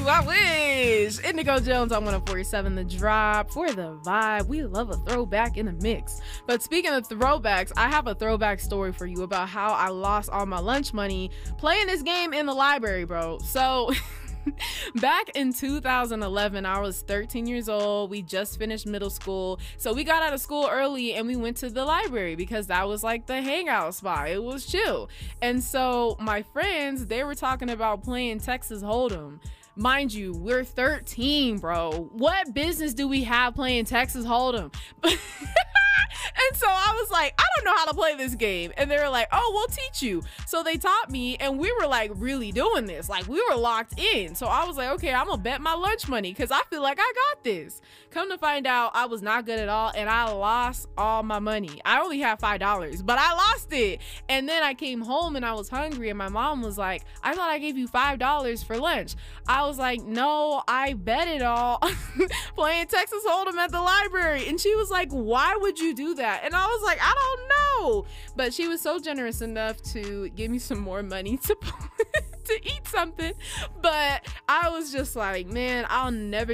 I wish. Indigo Jones on 104.7 The Drop for the vibe. We love a throwback in the mix. But speaking of throwbacks, I have a throwback story for you about how I lost all my lunch money playing this game in the library, bro. So back in 2011, I was 13 years old. We just finished middle school. So we got out of school early and we went to the library because that was like the hangout spot. It was chill. And so my friends, they were talking about playing Texas Hold'em. Mind you, we're 13, bro. What business do we have playing Texas Hold'em? And so I was like, I don't know how to play this game. And they were like, oh, we'll teach you. So they taught me and we were like really doing this. Like we were locked in. So I was like, okay, I'm gonna bet my lunch money because I feel like I got this. Come to find out, I was not good at all and I lost all my money. I only had $5, but I lost it. And then I came home and I was hungry and my mom was like, I thought I gave you $5 for lunch. I was like, no, I bet it all playing Texas Hold'em at the library. And she was like, why would you do that? And I was like, I don't know. But she was so generous enough to give me some more money to eat something. But I was just like, man, I'll never